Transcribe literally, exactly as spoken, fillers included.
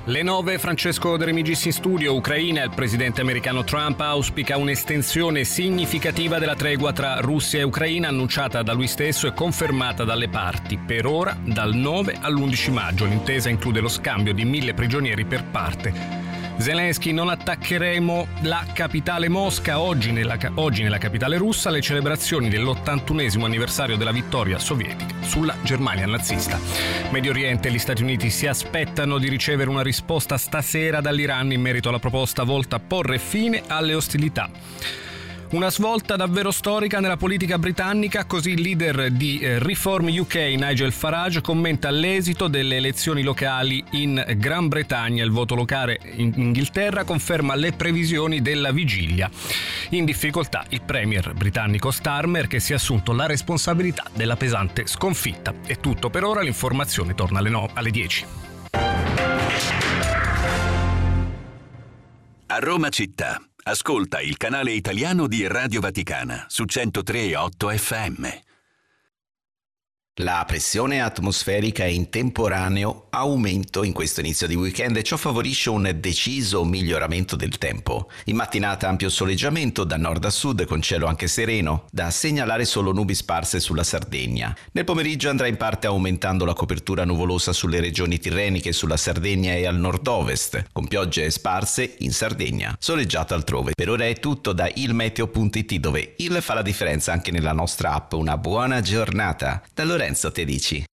Le nove, Francesco De Remigis in studio. Ucraina. Il presidente americano Trump auspica un'estensione significativa della tregua tra Russia e Ucraina, annunciata da lui stesso e confermata dalle parti. Per ora dal nove all'undici maggio. L'intesa include lo scambio di mille prigionieri per parte. Zelensky: non attaccheremo la capitale Mosca. Oggi nella, oggi nella capitale russa le celebrazioni dell'ottantunesimo anniversario della vittoria sovietica sulla Germania nazista. Medio Oriente. Gli Stati Uniti si aspettano di ricevere una risposta stasera dall'Iran in merito alla proposta volta a porre fine alle ostilità. Una svolta davvero storica nella politica britannica, così il leader di Reform U K Nigel Farage commenta l'esito delle elezioni locali in Gran Bretagna. Il voto locale in Inghilterra conferma le previsioni della vigilia. In difficoltà il premier britannico Starmer, che si è assunto la responsabilità della pesante sconfitta. È tutto per ora, l'informazione torna alle, no- alle dieci. A Roma città. Ascolta il canale italiano di Radio Vaticana su centotré virgola otto F M. La pressione atmosferica è in temporaneo aumento in questo inizio di weekend e ciò favorisce un deciso miglioramento del tempo. In mattinata ampio soleggiamento da nord a sud con cielo anche sereno, da segnalare solo nubi sparse sulla Sardegna. Nel pomeriggio andrà in parte aumentando la copertura nuvolosa sulle regioni tirreniche, sulla Sardegna e al nord-ovest, con piogge sparse in Sardegna, soleggiato altrove. Per ora è tutto da ilmeteo punto it, dove il fa la differenza anche nella nostra app. Una buona giornata. Da Lorenzo Tedici.